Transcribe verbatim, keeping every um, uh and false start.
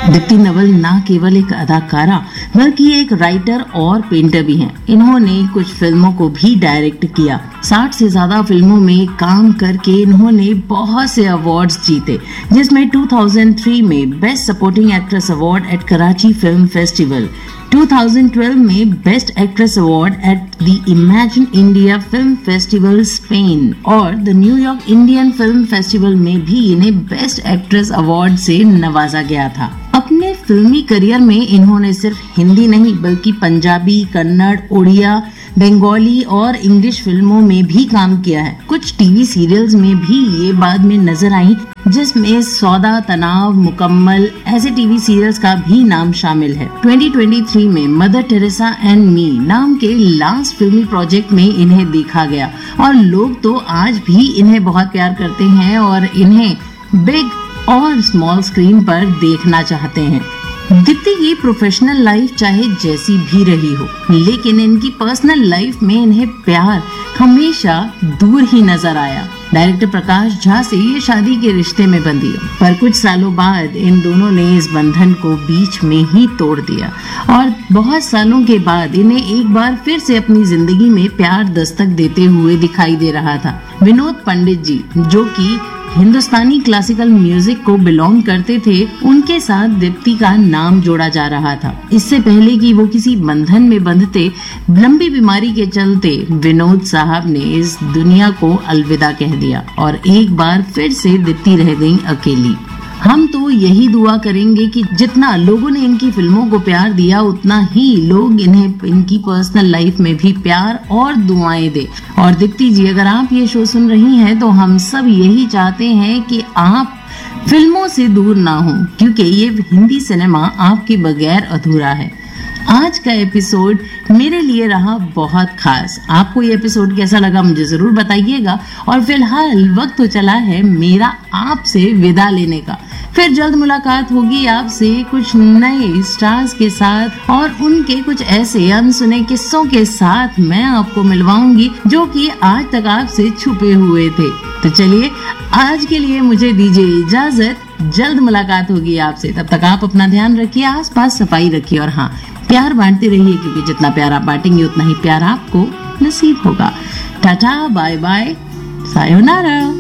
दीप्ति नवल न केवल एक अदाकारा बल्कि एक राइटर और पेंटर भी हैं। इन्होंने कुछ फिल्मों को भी डायरेक्ट किया। साठ से ज्यादा फिल्मों में काम करके इन्होंने बहुत से अवार्ड्स जीते, जिसमें दो हज़ार तीन में best supporting actress award eight Karachi film festival, दो हज़ार बारह में best actress award at the imagine India film festival Spain और the New York Indian film festival में भी इन्हें बेस्ट एक्ट्रेस अवार्ड से नवाजा गया था। अपने फिल्मी करियर में इन्होंने सिर्फ हिंदी नहीं बल्कि पंजाबी, कन्नड़, उड़िया, बंगाली और इंग्लिश फिल्मों में भी काम किया है। कुछ टीवी सीरियल्स में भी ये बाद में नजर आई, जिसमें सौदा, तनाव, मुकम्मल ऐसे टीवी सीरियल्स का भी नाम शामिल है। दो हज़ार तेईस में मदर टेरेसा एंड मी नाम के लास्ट फिल्मी प्रोजेक्ट में इन्हें देखा गया और लोग तो आज भी इन्हें बहुत प्यार करते हैं और इन्हें बिग और स्मॉल स्क्रीन पर देखना चाहते हैं। दीप्ति की प्रोफेशनल लाइफ चाहे जैसी भी रही हो, लेकिन इनकी पर्सनल लाइफ में इन्हें प्यार हमेशा दूर ही नजर आया। डायरेक्टर प्रकाश झा से ये शादी के रिश्ते में बंधी, पर कुछ सालों बाद इन दोनों ने इस बंधन को बीच में ही तोड़ दिया और बहुत सालों के बाद इन्हें एक बार फिर से अपनी जिंदगी में प्यार दस्तक देते हुए दिखाई दे रहा था। विनोद पंडित जी, जो कि हिंदुस्तानी क्लासिकल म्यूजिक को बिलोंग करते थे, उनके साथ दीप्ति का नाम जोड़ा जा रहा था। इससे पहले कि वो किसी बंधन में बंधते, लंबी बीमारी के चलते विनोद साहब ने इस दुनिया को अलविदा कह दिया और एक बार फिर से दीप्ति रह गई अकेली। हम तो यही दुआ करेंगे कि जितना लोगों ने इनकी फिल्मों को प्यार दिया, उतना ही लोग इन्हें इनकी पर्सनल लाइफ में भी प्यार और दुआएं दे। और दीप्ति जी, अगर आप ये शो सुन रही हैं तो हम सब यही चाहते हैं कि आप फिल्मों से दूर ना हो, क्योंकि ये हिंदी सिनेमा आपके बगैर अधूरा है। आज का एपिसोड मेरे लिए रहा बहुत खास। आपको ये एपिसोड कैसा लगा मुझे जरूर बताइएगा। और फिलहाल वक्त तो चला है मेरा आपसे विदा लेने का। फिर जल्द मुलाकात होगी आपसे कुछ नए स्टार्स के साथ और उनके कुछ ऐसे अनसुने किस्सों के साथ मैं आपको मिलवाऊंगी जो कि आज तक आपसे छुपे हुए थे। तो चलिए, आज के लिए मुझे दीजिए इजाजत। जल्द मुलाकात होगी आपसे। तब तक आप अपना ध्यान रखिए, आसपास सफाई रखिए और हाँ, प्यार बांटते रहिए, क्योंकि जितना प्यार आप बांटेंगे उतना ही प्यार आपको नसीब होगा। Tata, bye bye, sayonara.